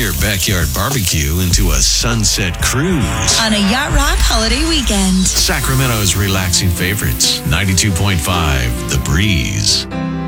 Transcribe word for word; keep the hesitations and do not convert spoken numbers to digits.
your backyard barbecue into a sunset cruise on a Yacht Rock holiday weekend. Sacramento's relaxing favorites, ninety-two point five The Breeze.